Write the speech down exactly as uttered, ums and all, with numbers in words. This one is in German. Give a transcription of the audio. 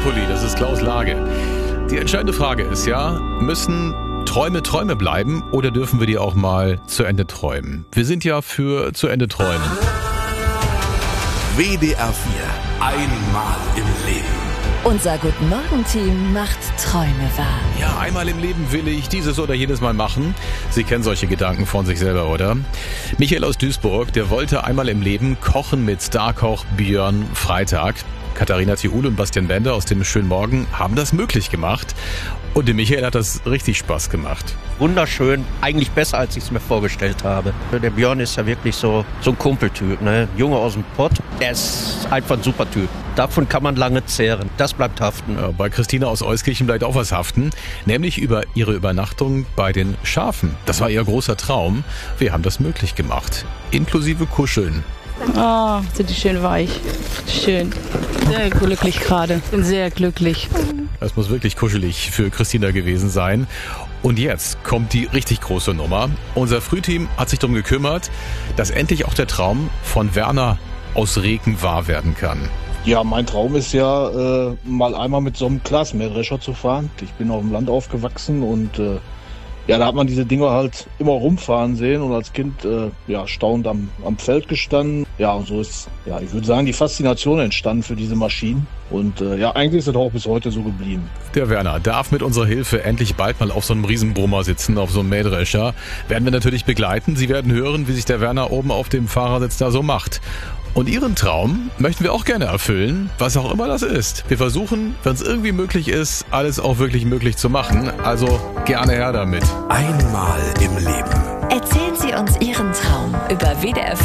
Melancholie, das ist Klaus Lage. Die entscheidende Frage ist ja, müssen Träume Träume bleiben oder dürfen wir die auch mal zu Ende träumen? Wir sind ja für zu Ende träumen. W D R vier. Einmal im Leben. Unser Guten Morgen-Team macht Träume wahr. Ja, einmal im Leben will ich dieses oder jenes Mal machen. Sie kennen solche Gedanken von sich selber, oder? Michael aus Duisburg, der wollte einmal im Leben kochen mit Starkoch Björn Freitag. Katharina Thiul und Bastian Bender aus dem Schönen Morgen haben das möglich gemacht. Und dem Michael hat das richtig Spaß gemacht. Wunderschön, eigentlich besser, als ich es mir vorgestellt habe. Der Björn ist ja wirklich so, so ein Kumpeltyp, ne? Junge aus dem Pott, der ist einfach ein super Typ. Davon kann man lange zehren, das bleibt haften. Ja, bei Christina aus Euskirchen bleibt auch was haften, nämlich über ihre Übernachtung bei den Schafen. Das war ihr großer Traum. Wir haben das möglich gemacht, inklusive Kuscheln. Oh, sind die schön weich. Schön. Sehr glücklich gerade. Bin sehr glücklich. Das muss wirklich kuschelig für Christina gewesen sein. Und jetzt kommt die richtig große Nummer. Unser Frühteam hat sich darum gekümmert, dass endlich auch der Traum von Werner aus Reken wahr werden kann. Ja, mein Traum ist ja, äh, mal einmal mit so einem Glasmähdrescher zu fahren. Ich bin auf dem Land aufgewachsen und äh, ja, da hat man diese Dinger halt immer rumfahren sehen und als Kind äh, ja, staunend am, am Feld gestanden. Ja, und so ist, ja, ich würde sagen, die Faszination entstanden für diese Maschinen. Und äh, ja, eigentlich ist es auch bis heute so geblieben. Der Werner darf mit unserer Hilfe endlich bald mal auf so einem Riesenbrummer sitzen, auf so einem Mähdrescher. Werden wir natürlich begleiten. Sie werden hören, wie sich der Werner oben auf dem Fahrersitz da so macht. Und Ihren Traum möchten wir auch gerne erfüllen, was auch immer das ist. Wir versuchen, wenn es irgendwie möglich ist, alles auch wirklich möglich zu machen. Also gerne her damit. Einmal im Leben. Erzählen Sie uns Ihren Traum über W D R